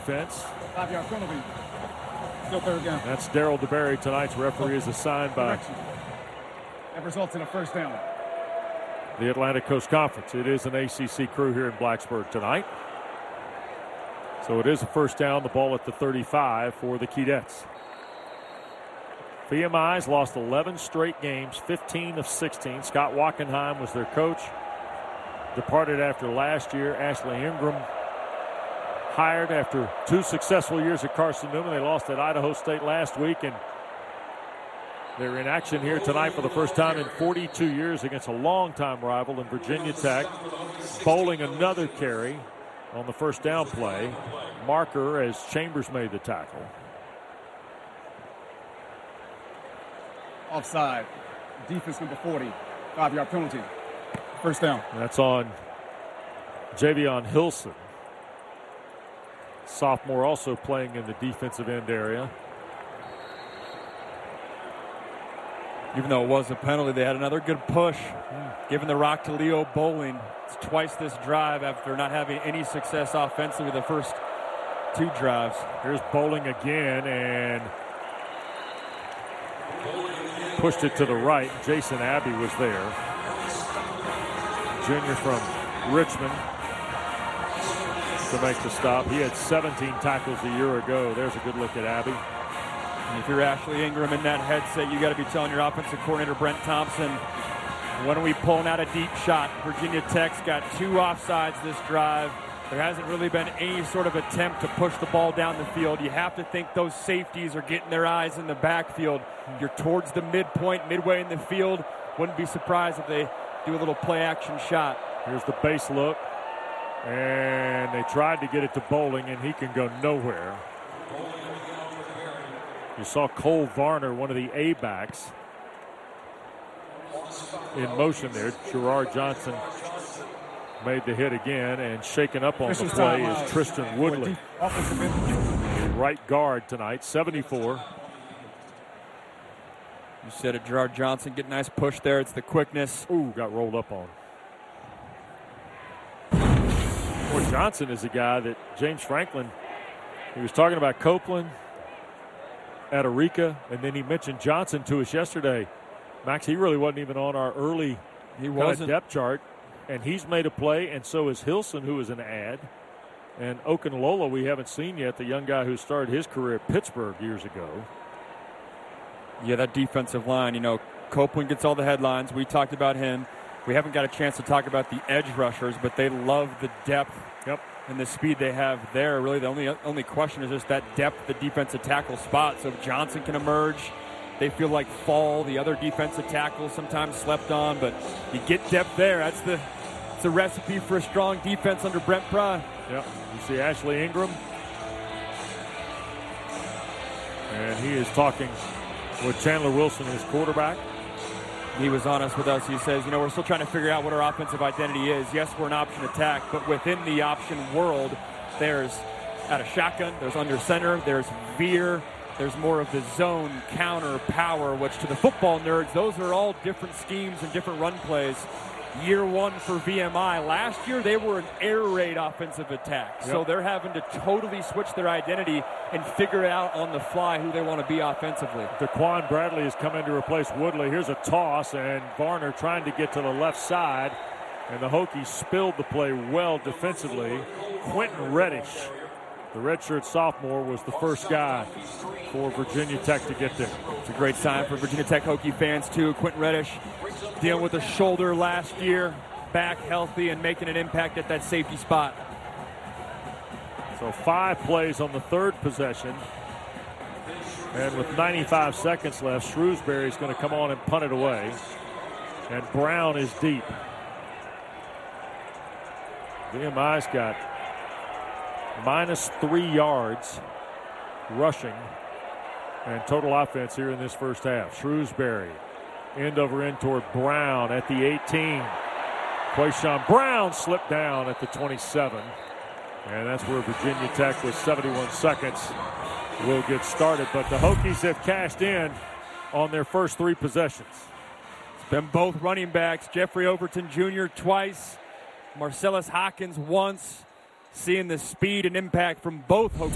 defense. 5-yard penalty. Still third down. That's Daryl DeBerry. Tonight's referee is assigned by that results in a first down. The Atlantic Coast Conference. It is an ACC crew here in Blacksburg tonight. So it is a first down, the ball at the 35 for the Keydets. VMI's lost 11 straight games, 15 of 16. Scott Wackenheim was their coach. Departed after last year. Ashley Ingram hired after 2 successful years at Carson Newman. They lost at Idaho State last week, and they're in action here tonight for the first time in 42 years against a longtime rival in Virginia Tech. Bowling another carry on the first down play. Marker as Chambers made the tackle. Offside. Defense number 40. 5-yard penalty. First down. That's on Javion Hilson. Sophomore also playing in the defensive end area. Even though it was a penalty, they had another good push, giving the rock to Leo Bowling. It's twice this drive after not having any success offensively the first 2 drives. Here's Bowling again and pushed it to the right. Jason Abbey was there. Junior from Richmond to make the stop. He had 17 tackles a year ago. There's a good look at Abbey. And if you're Ashley Ingram in that headset, you got to be telling your offensive coordinator, Brent Thompson, when are we pulling out a deep shot? Virginia Tech's got 2 offsides this drive. There hasn't really been any sort of attempt to push the ball down the field. You have to think those safeties are getting their eyes in the backfield. You're towards the midpoint, midway in the field. Wouldn't be surprised if they do a little play-action shot. Here's the base look. And they tried to get it to Bowling, and he can go nowhere. You saw Cole Varner, one of the A-backs, in motion there. Gerard Johnson made the hit again, and shaken up on the play is Tristan Woodley. Right guard tonight, 74. You said it, Gerard Johnson, get a nice push there. It's the quickness. Ooh, got rolled up on. Boy, Johnson is a guy that James Franklin, he was talking about Copeland, Adarica, and then he mentioned Johnson to us yesterday. Max, he really wasn't even on our early depth chart, and he's made a play, and so is Hilson, who is an ad. And Okunlola we haven't seen yet, the young guy who started his career at Pittsburgh years ago. Yeah, that defensive line, you know, Copeland gets all the headlines. We talked about him. We haven't got a chance to talk about the edge rushers, but they love the depth and the speed they have there. Really, the only question is just that depth, the defensive tackle spot. So if Johnson can emerge, they feel like Fall, the other defensive tackle, sometimes slept on, but you get depth there. It's a recipe for a strong defense under Brent Pry. Yep. You see Ashley Ingram, and he is talking with Chandler Wilson, his quarterback. He was honest with us. He says, you know, we're still trying to figure out what our offensive identity is. Yes, we're an option attack, but within the option world, there's out of shotgun, there's under center, there's veer, there's more of the zone, counter, power, which to the football nerds, those are all different schemes and different run plays. Year 1 for VMI. Last year, they were an air raid offensive attack. So they're having to totally switch their identity and figure out on the fly who they want to be offensively. Daquan Bradley has come in to replace Woodley. Here's a toss, and Varner trying to get to the left side. And the Hokies spilled the play well defensively. Quentin Reddish, the redshirt sophomore, was the first guy for Virginia Tech to get there. It's a great sign for Virginia Tech Hokie fans, too. Quentin Reddish dealing with a shoulder last year, back healthy and making an impact at that safety spot. So 5 plays on the third possession. And with 95 seconds left, Shrewsbury is going to come on and punt it away. And Brown is deep. VMI's got -3 yards rushing and total offense here in this first half. Shrewsbury end over end toward Brown at the 18. Quayshawn Brown slipped down at the 27. And that's where Virginia Tech with 71 seconds will get started. But the Hokies have cashed in on their first 3 possessions. It's been both running backs, Jeffrey Overton Jr. twice, Marcellus Hawkins once. Seeing the speed and impact from both Hokies.